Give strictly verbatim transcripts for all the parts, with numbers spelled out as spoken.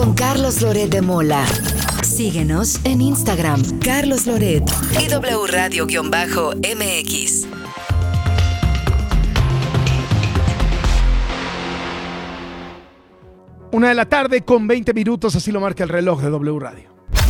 con Carlos Loret de Mola. Síguenos en Instagram, Carlos Loret y W Radio-M X. Una de la tarde con veinte minutos, así lo marca el reloj de W Radio.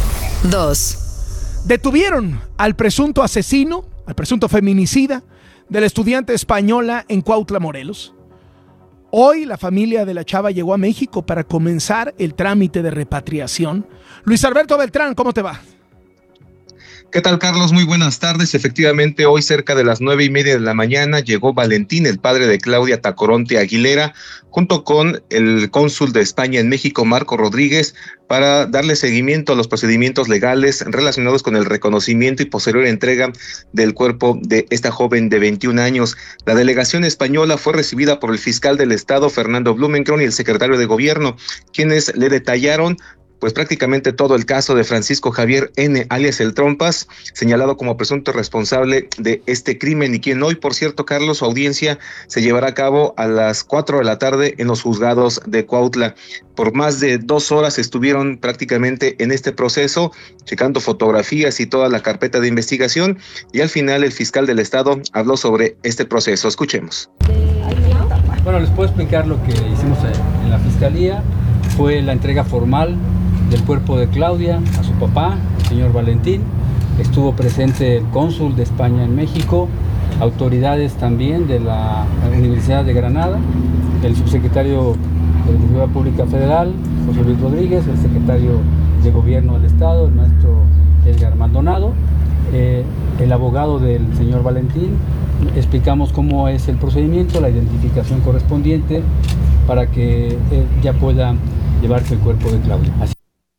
Dos. Detuvieron al presunto asesino, al presunto feminicida de la estudiante española en Cuautla, Morelos. Hoy la familia de la chava llegó a México para comenzar el trámite de repatriación. Luis Alberto Beltrán, ¿cómo te va? ¿Qué tal, Carlos? Muy buenas tardes. Efectivamente, hoy cerca de las nueve y media de la mañana llegó Valentín, el padre de Claudia Tacoronte Aguilera, junto con el cónsul de España en México, Marco Rodríguez, para darle seguimiento a los procedimientos legales relacionados con el reconocimiento y posterior entrega del cuerpo de esta joven de veintiún años. La delegación española fue recibida por el fiscal del estado, Fernando Blumenkron, y el secretario de gobierno, quienes le detallaron pues prácticamente todo el caso de Francisco Javier N., alias El Trompas, señalado como presunto responsable de este crimen, y quien hoy, por cierto, Carlos, su audiencia se llevará a cabo a las cuatro de la tarde en los juzgados de Cuautla. Por más de dos horas estuvieron prácticamente en este proceso, checando fotografías y toda la carpeta de investigación, y al final el fiscal del estado habló sobre este proceso. Escuchemos. Bueno, les puedo explicar lo que hicimos en la fiscalía. Fue la entrega formal del cuerpo de Claudia a su papá, el señor Valentín. Estuvo presente el cónsul de España en México, autoridades también de la Universidad de Granada, el subsecretario de la Seguridad Pública Federal, José Luis Rodríguez, el secretario de Gobierno del Estado, el maestro Edgar Maldonado, eh, el abogado del señor Valentín. Explicamos cómo es el procedimiento, la identificación correspondiente para que eh, ya pueda llevarse el cuerpo de Claudia. Así.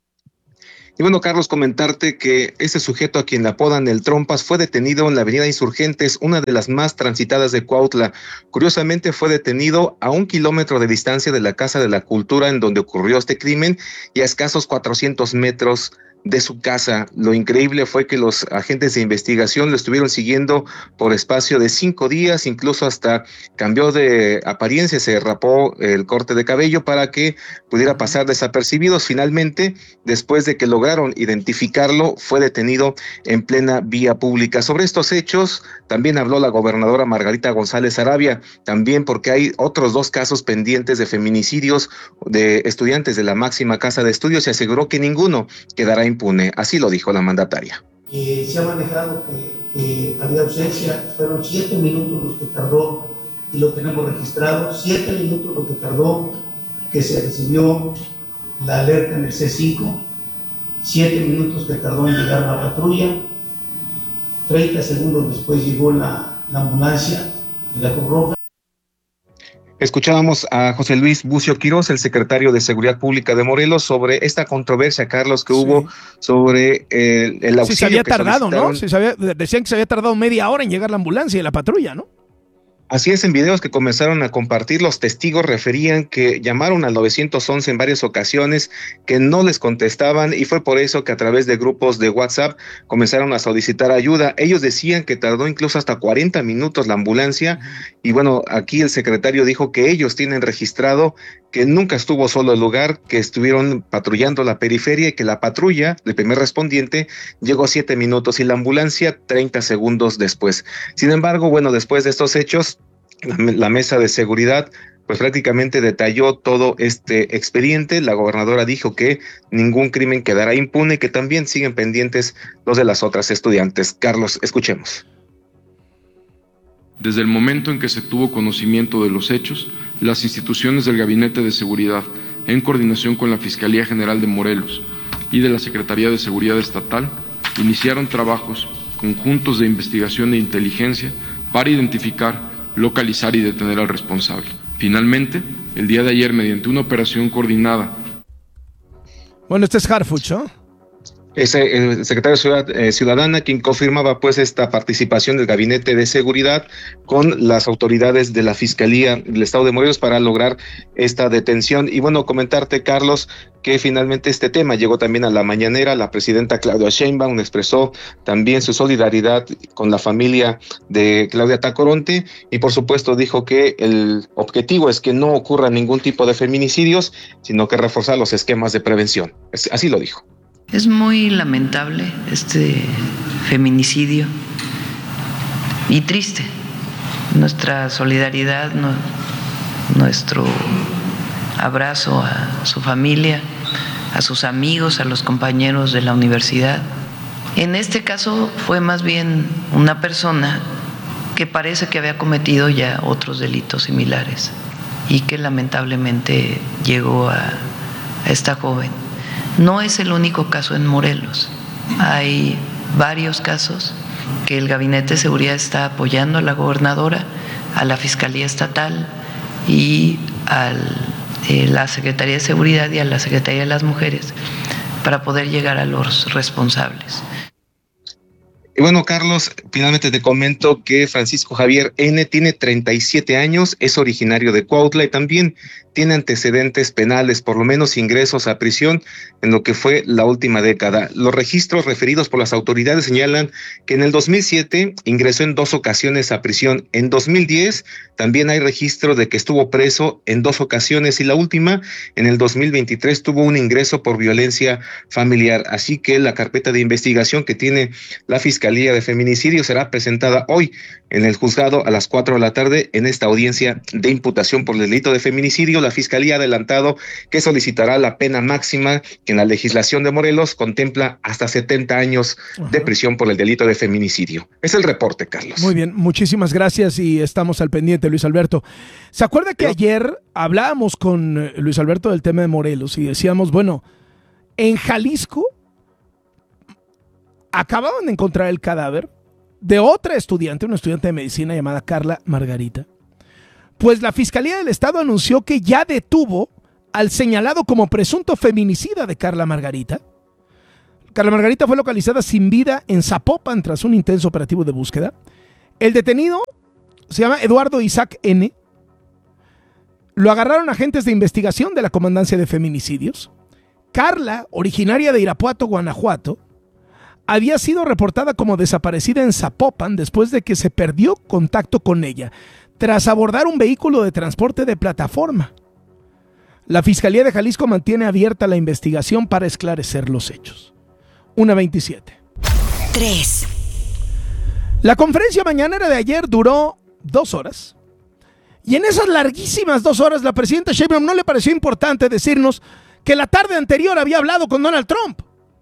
Y bueno, Carlos, comentarte que ese sujeto a quien le apodan El Trompas fue detenido en la avenida Insurgentes, una de las más transitadas de Cuautla. Curiosamente fue detenido a un kilómetro de distancia de la Casa de la Cultura en donde ocurrió este crimen y a escasos cuatrocientos metros de su casa. Lo increíble fue que los agentes de investigación lo estuvieron siguiendo por espacio de cinco días, incluso hasta cambió de apariencia, se rapó el corte de cabello para que pudiera pasar desapercibidos. Finalmente, después de que lograron identificarlo, fue detenido en plena vía pública. Sobre estos hechos también habló la gobernadora Margarita González Arabia, también porque hay otros dos casos pendientes de feminicidios de estudiantes de la máxima casa de estudios, y aseguró que ninguno quedará impune. Así lo dijo la mandataria. Eh, se ha manejado que, que había ausencia, fueron siete minutos los que tardó, y lo tenemos registrado, siete minutos lo que tardó que se recibió la alerta en el C cinco, siete minutos que tardó en llegar la patrulla, treinta segundos después llegó la, la ambulancia y la Cruz Roja. Escuchábamos a José Luis Bucio Quirós, el secretario de Seguridad Pública de Morelos, sobre esta controversia, Carlos, que sí. hubo sobre el, el auxilio. Sí, se había que tardado, ¿no? Sí, se había, decían que se había tardado media hora en llegar la ambulancia y la patrulla, ¿no? Así es, en videos que comenzaron a compartir, los testigos referían que llamaron al nueve once en varias ocasiones, que no les contestaban, y fue por eso que a través de grupos de WhatsApp comenzaron a solicitar ayuda. Ellos decían que tardó incluso hasta cuarenta minutos la ambulancia, y bueno, aquí el secretario dijo que ellos tienen registrado que nunca estuvo solo el lugar, que estuvieron patrullando la periferia y que la patrulla, el primer respondiente, llegó siete minutos y la ambulancia treinta segundos después. Sin embargo, bueno, después de estos hechos, la, la mesa de seguridad pues prácticamente detalló todo este expediente. La gobernadora dijo que ningún crimen quedará impune, que también siguen pendientes los de las otras estudiantes. Carlos, escuchemos. Desde el momento en que se tuvo conocimiento de los hechos, las instituciones del Gabinete de Seguridad, en coordinación con la Fiscalía General de Morelos y de la Secretaría de Seguridad Estatal, iniciaron trabajos conjuntos de investigación e inteligencia para identificar, localizar y detener al responsable. Finalmente, el día de ayer, mediante una operación coordinada. Bueno, este es Harfuch, ¿no? Es el secretario de Ciudad, eh, Ciudadana quien confirmaba pues esta participación del Gabinete de Seguridad con las autoridades de la Fiscalía del Estado de Morelos para lograr esta detención. Y bueno, comentarte, Carlos, que finalmente este tema llegó también a la mañanera. La presidenta Claudia Sheinbaum expresó también su solidaridad con la familia de Claudia Tacoronte y por supuesto dijo que el objetivo es que no ocurra ningún tipo de feminicidios, sino que reforzar los esquemas de prevención. Así lo dijo. Es muy lamentable este feminicidio y triste. Nuestra solidaridad, no, nuestro abrazo a su familia, a sus amigos, a los compañeros de la universidad. En este caso fue más bien una persona que parece que había cometido ya otros delitos similares y que lamentablemente llegó a, a esta joven. No es el único caso en Morelos. Hay varios casos que el Gabinete de Seguridad está apoyando a la gobernadora, a la Fiscalía Estatal y a eh, la Secretaría de Seguridad y a la Secretaría de las Mujeres para poder llegar a los responsables. Y bueno, Carlos, finalmente te comento que Francisco Javier N. tiene treinta y siete años, es originario de Cuautla y también tiene antecedentes penales, por lo menos ingresos a prisión en lo que fue la última década. Los registros referidos por las autoridades señalan que en el dos mil siete ingresó en dos ocasiones a prisión. En dos mil diez también hay registro de que estuvo preso en dos ocasiones y la última, en el dos mil veintitrés, tuvo un ingreso por violencia familiar. Así que la carpeta de investigación que tiene la Fiscalía de Feminicidio será presentada hoy en el juzgado a las cuatro de la tarde en esta audiencia de imputación por el delito de feminicidio. La Fiscalía ha adelantado que solicitará la pena máxima que en la legislación de Morelos contempla hasta setenta años Ajá. de prisión por el delito de feminicidio. Es el reporte, Carlos. Muy bien, muchísimas gracias y estamos al pendiente, Luis Alberto. ¿Se acuerda que Pero... ayer hablábamos con Luis Alberto del tema de Morelos y decíamos, bueno, en Jalisco acababan de encontrar el cadáver de otra estudiante, una estudiante de medicina llamada Carla Margarita? Pues la Fiscalía del Estado anunció que ya detuvo al señalado como presunto feminicida de Carla Margarita. Carla Margarita fue localizada sin vida en Zapopan tras un intenso operativo de búsqueda. El detenido se llama Eduardo Isaac N. Lo agarraron agentes de investigación de la Comandancia de Feminicidios. Carla, originaria de Irapuato, Guanajuato, había sido reportada como desaparecida en Zapopan después de que se perdió contacto con ella tras abordar un vehículo de transporte de plataforma. La Fiscalía de Jalisco mantiene abierta la investigación para esclarecer los hechos. una veintisiete. tres. La conferencia mañanera de ayer duró dos horas. Y en esas larguísimas dos horas la presidenta Sheinbaum no le pareció importante decirnos que la tarde anterior había hablado con Donald Trump.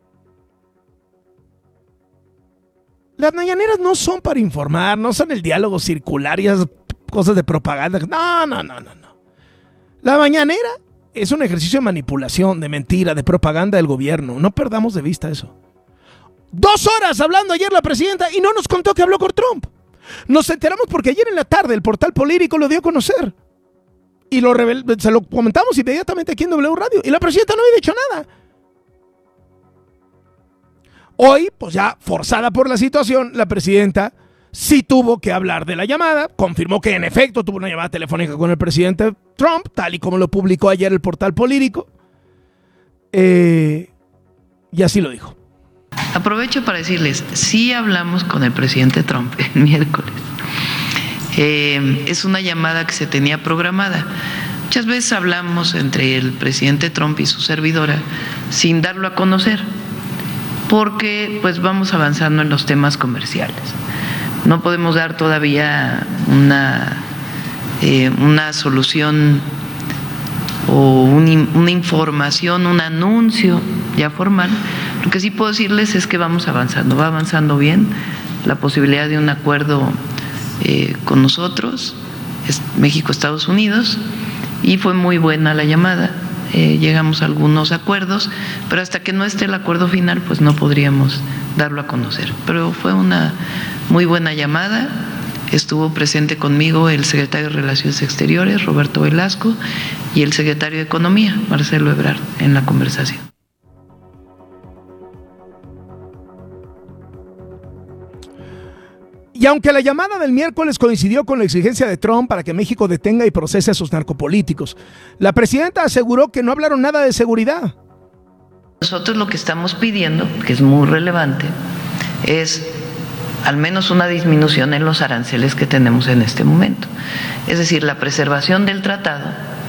Las mañaneras no son para informar, no son el diálogo circular y esas cosas de propaganda. No, no, no, no, no. La mañanera es un ejercicio de manipulación, de mentira, de propaganda del gobierno. No perdamos de vista eso. Dos horas hablando ayer la presidenta y no nos contó que habló con Trump. Nos enteramos porque ayer en la tarde el portal Político lo dio a conocer. Y lo revel- se lo comentamos inmediatamente aquí en W Radio. Y la presidenta no había dicho nada. Hoy, pues ya forzada por la situación, la presidenta sí tuvo que hablar de la llamada, confirmó que en efecto tuvo una llamada telefónica con el presidente Trump, tal y como lo publicó ayer el portal Político, eh, y así lo dijo. Aprovecho para decirles, sí hablamos con el presidente Trump el miércoles. Eh, es una llamada que se tenía programada. Muchas veces hablamos entre el presidente Trump y su servidora sin darlo a conocer, porque pues vamos avanzando en los temas comerciales. No podemos dar todavía una, eh, una solución o un, una información, un anuncio ya formal. Lo que sí puedo decirles es que vamos avanzando, va avanzando bien la posibilidad de un acuerdo eh, con nosotros, es México, Estados Unidos, y fue muy buena la llamada. Eh, llegamos a algunos acuerdos, pero hasta que no esté el acuerdo final, pues no podríamos darlo a conocer. Pero fue una muy buena llamada. Estuvo presente conmigo el secretario de Relaciones Exteriores, Roberto Velasco, y el secretario de Economía, Marcelo Ebrard, en la conversación. Y aunque la llamada del miércoles coincidió con la exigencia de Trump para que México detenga y procese a sus narcopolíticos, la presidenta aseguró que no hablaron nada de seguridad. Nosotros lo que estamos pidiendo, que es muy relevante, es al menos una disminución en los aranceles que tenemos en este momento. Es decir, la preservación del tratado,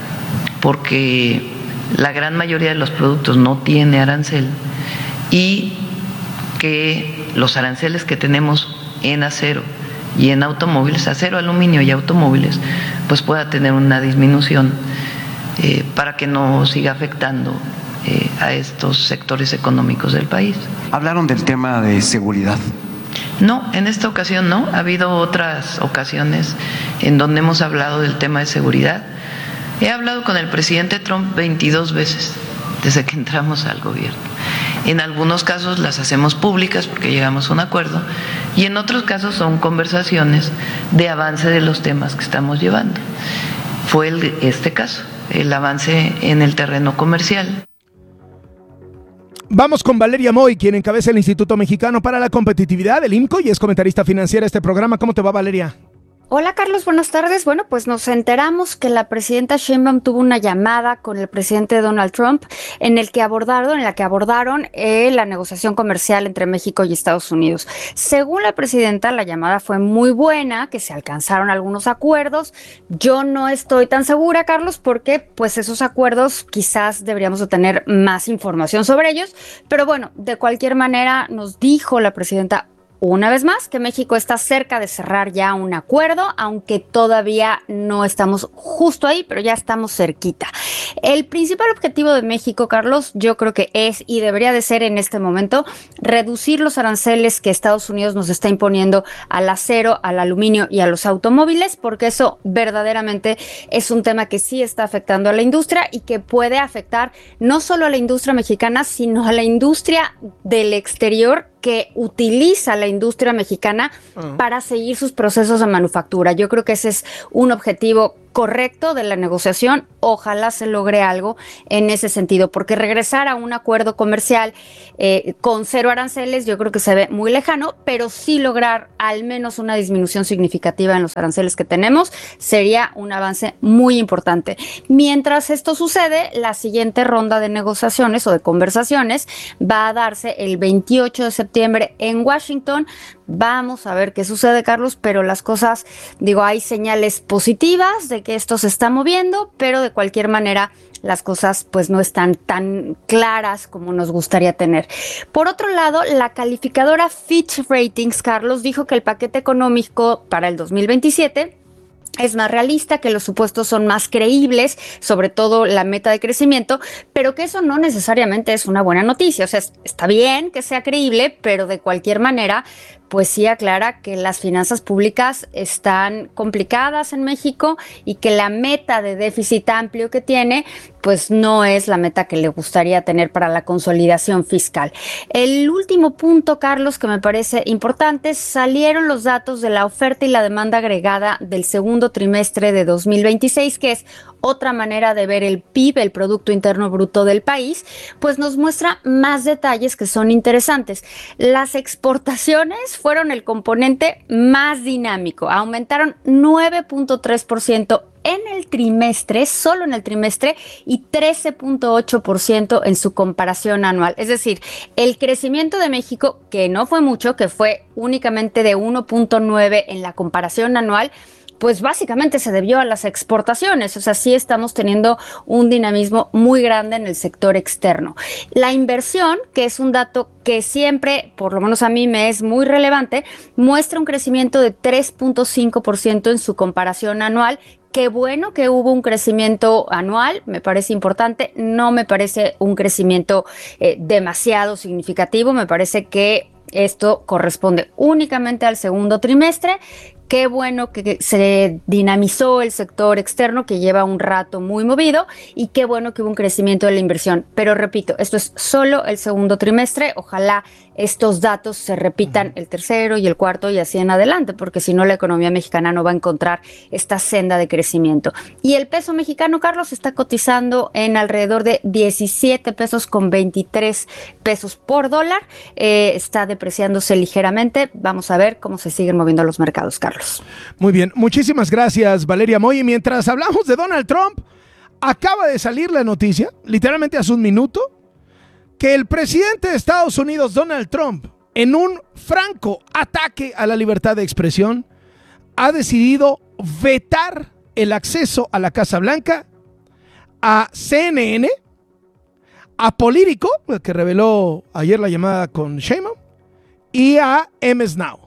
porque la gran mayoría de los productos no tiene arancel, y que los aranceles que tenemos en acero y en automóviles, acero, aluminio y automóviles, pues pueda tener una disminución eh, para que no siga afectando eh, a estos sectores económicos del país. Hablaron del tema de seguridad. No, en esta ocasión no. Ha habido otras ocasiones en donde hemos hablado del tema de seguridad. He hablado con el presidente Trump veintidós veces desde que entramos al gobierno. En algunos casos las hacemos públicas porque llegamos a un acuerdo y en otros casos son conversaciones de avance de los temas que estamos llevando. Fue el, este caso, el avance en el terreno comercial. Vamos con Valeria Moy, quien encabeza el Instituto Mexicano para la Competitividad, el I M C O, y es comentarista financiera de este programa. ¿Cómo te va, Valeria? Hola Carlos, buenas tardes. Bueno, pues nos enteramos que la presidenta Sheinbaum tuvo una llamada con el presidente Donald Trump en el que abordaron, en la que abordaron eh, la negociación comercial entre México y Estados Unidos. Según la presidenta, la llamada fue muy buena, que se alcanzaron algunos acuerdos. Yo no estoy tan segura, Carlos, porque pues esos acuerdos quizás deberíamos de tener más información sobre ellos, pero bueno, de cualquier manera nos dijo la presidenta una vez más que México está cerca de cerrar ya un acuerdo, aunque todavía no estamos justo ahí, pero ya estamos cerquita. El principal objetivo de México, Carlos, yo creo que es y debería de ser en este momento reducir los aranceles que Estados Unidos nos está imponiendo al acero, al aluminio y a los automóviles, porque eso verdaderamente es un tema que sí está afectando a la industria y que puede afectar no solo a la industria mexicana, sino a la industria del exterior que utiliza la industria mexicana uh-huh. para seguir sus procesos de manufactura. Yo creo que ese es un objetivo correcto de la negociación. Ojalá se logre algo en ese sentido, porque regresar a un acuerdo comercial eh, con cero aranceles yo creo que se ve muy lejano, pero sí lograr al menos una disminución significativa en los aranceles que tenemos sería un avance muy importante. Mientras esto sucede, la siguiente ronda de negociaciones o de conversaciones va a darse el veintiocho de septiembre en Washington. Vamos a ver qué sucede, Carlos, pero las cosas, digo, hay señales positivas de que esto se está moviendo, pero de cualquier manera las cosas pues no están tan claras como nos gustaría tener. Por otro lado, la calificadora Fitch Ratings, Carlos, dijo que el paquete económico para el dos mil veintisiete es más realista, que los supuestos son más creíbles, sobre todo la meta de crecimiento, pero que eso no necesariamente es una buena noticia. O sea, está bien que sea creíble, pero de cualquier manera, pues sí aclara que las finanzas públicas están complicadas en México y que la meta de déficit amplio que tiene, pues no es la meta que le gustaría tener para la consolidación fiscal. El último punto, Carlos, que me parece importante, salieron los datos de la oferta y la demanda agregada del segundo trimestre de dos mil veintiséis, que es otra manera de ver el P I B, el Producto Interno Bruto del país, pues nos muestra más detalles que son interesantes. Las exportaciones fueron el componente más dinámico, aumentaron nueve punto tres por ciento en el trimestre, solo en el trimestre, y trece punto ocho por ciento en su comparación anual. Es decir, el crecimiento de México, que no fue mucho, que fue únicamente de uno punto nueve en la comparación anual, pues básicamente se debió a las exportaciones. O sea, sí estamos teniendo un dinamismo muy grande en el sector externo. La inversión, que es un dato que siempre, por lo menos a mí me es muy relevante, muestra un crecimiento de tres punto cinco por ciento en su comparación anual. Qué bueno que hubo un crecimiento anual, me parece importante, no me parece un crecimiento eh, demasiado significativo, me parece que esto corresponde únicamente al segundo trimestre, Qué bueno que se dinamizó el sector externo, que lleva un rato muy movido, y qué bueno que hubo un crecimiento de la inversión. Pero repito, esto es solo el segundo trimestre. Ojalá estos datos se repitan el tercero y el cuarto y así en adelante, porque si no la economía mexicana no va a encontrar esta senda de crecimiento. Y el peso mexicano, Carlos, está cotizando en alrededor de diecisiete pesos con veintitrés pesos por dólar. Eh, está depreciándose ligeramente. Vamos a ver cómo se siguen moviendo los mercados, Carlos. Muy bien, muchísimas gracias, Valeria Moy. Y mientras hablamos de Donald Trump, acaba de salir la noticia, literalmente hace un minuto, que el presidente de Estados Unidos, Donald Trump, en un franco ataque a la libertad de expresión, ha decidido vetar el acceso a la Casa Blanca a C N N, a Político, que reveló ayer la llamada con Sheinbaum, y a M S Now.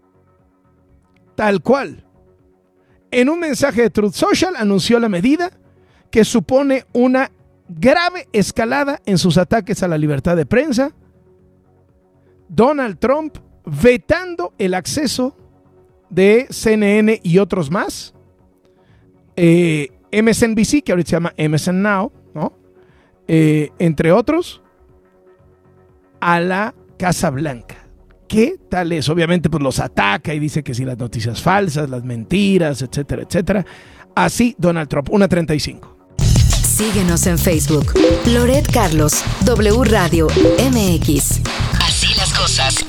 Tal cual. En un mensaje de Truth Social anunció la medida, que supone una grave escalada en sus ataques a la libertad de prensa. Donald Trump vetando el acceso de C N N y otros más, eh, M S N B C, que ahorita se llama M S N Now, ¿no? Eh, entre otros, a la Casa Blanca. ¿Qué tal es? Obviamente pues los ataca y dice que si las noticias falsas, las mentiras, etcétera, etcétera. Así Donald Trump, una treinta y cinco. Síguenos en Facebook, Loret Carlos, W Radio M X. Así las cosas.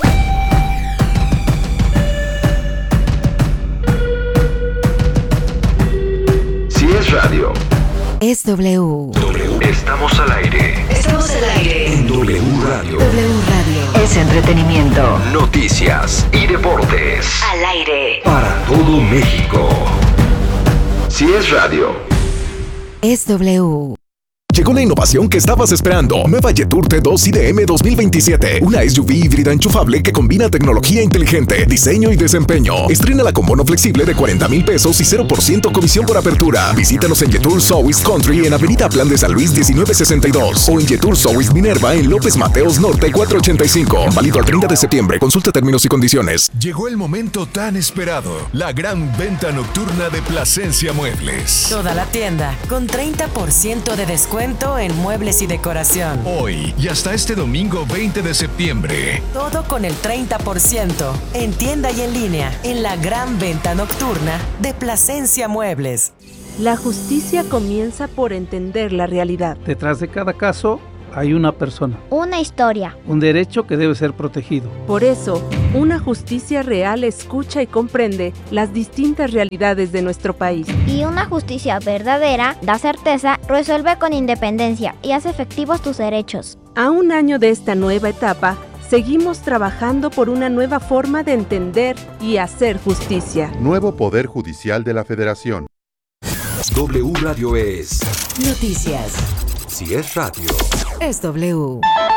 Si es radio, es W. W. Estamos al aire. Estamos al aire. En W Radio. W Radio. Es entretenimiento. Noticias y deportes. Al aire. Para todo México. Si es radio, es W. Llegó la innovación que estabas esperando. Nueva Jetour T dos I D M dos mil veintisiete. Una S U V híbrida enchufable que combina tecnología inteligente, diseño y desempeño. Estrénala con bono flexible de cuarenta mil pesos y cero por ciento comisión por apertura. Visítanos en Jetour South Country en Avenida Plan de San Luis diecinueve sesenta y dos o en Jetour South Minerva en López Mateos Norte cuatrocientos ochenta y cinco. Válido al treinta de septiembre. Consulta términos y condiciones. Llegó el momento tan esperado. La gran venta nocturna de Plasencia Muebles. Toda la tienda con treinta por ciento de descuento en muebles y decoración. Hoy y hasta este domingo veinte de septiembre. Todo con el treinta por ciento en tienda y en línea en la gran venta nocturna de Plasencia Muebles. La justicia comienza por entender la realidad. Detrás de cada caso hay una persona. Una historia. Un derecho que debe ser protegido. Por eso, una justicia real escucha y comprende las distintas realidades de nuestro país. Y una justicia verdadera da certeza, resuelve con independencia y hace efectivos tus derechos. A un año de esta nueva etapa, seguimos trabajando por una nueva forma de entender y hacer justicia. Nuevo Poder Judicial de la Federación. W Radio es noticias. Si es radio, es W.